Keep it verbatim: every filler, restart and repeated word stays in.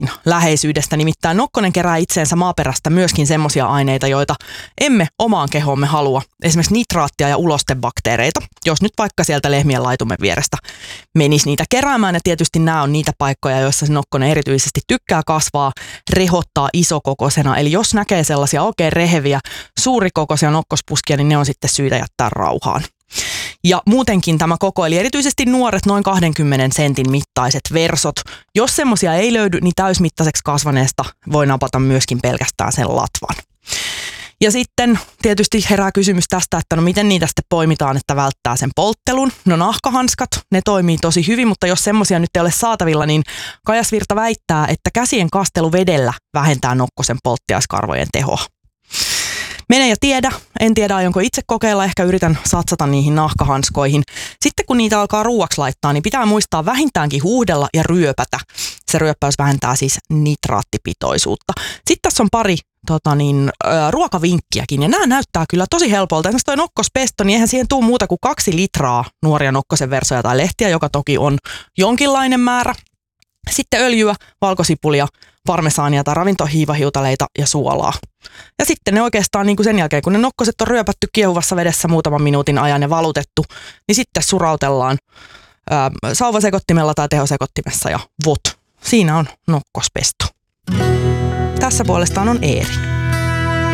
läheisyydestä. Nimittäin nokkonen kerää itseensä maaperästä myöskin semmoisia aineita, joita emme omaan kehoomme halua. Esimerkiksi nitraattia ja ulostebakteereita, jos nyt vaikka sieltä lehmien laitumen vierestä menisi niitä keräämään. Ja tietysti nämä on niitä paikkoja, joissa se nokkonen erityisesti tykkää kasvaa, rehottaa isokokoisena. Eli jos näkee sellaisia oikein reheviä, suurikokoisia nokkospuskia, niin ne on sitten syytä jättää rauhaan. Ja muutenkin tämä koko, eli erityisesti nuoret noin kaksikymmentä sentin mittaiset versot, jos semmoisia ei löydy, niin täysmittaiseksi kasvaneesta voi napata myöskin pelkästään sen latvan. Ja sitten tietysti herää kysymys tästä, että no miten niitä sitten poimitaan, että välttää sen polttelun. No nahkahanskat, ne toimii tosi hyvin, mutta jos semmoisia nyt ei ole saatavilla, niin Kajasvirta väittää, että käsien kastelu vedellä vähentää nokkosen polttiaiskarvojen tehoa. Mene ja tiedä. En tiedä, aionko itse kokeilla. Ehkä yritän satsata niihin nahkahanskoihin. Sitten kun niitä alkaa ruuaksi laittaa, niin pitää muistaa vähintäänkin huuhdella ja ryöpätä. Se ryöppäys vähentää siis nitraattipitoisuutta. Sitten tässä on pari tota niin, ä, ruokavinkkiäkin. Ja nämä näyttää kyllä tosi helpolta. Esimerkiksi toi nokkospesto, niin eihän siihen tule muuta kuin kaksi litraa nuoria nokkosen versoja tai lehtiä, joka toki on jonkinlainen määrä. Sitten öljyä, valkosipulia, parmesaania tai ravintohiivahiutaleita ja suolaa. Ja sitten ne oikeastaan niin kuin sen jälkeen, kun ne nokkoset on ryöpätty kiehuvassa vedessä muutaman minuutin ajan ja valutettu, niin sitten surautellaan ää, sauvasekottimella tai tehosekottimessa ja vot. Siinä on nokkospesto. Tässä puolestaan on Eeri.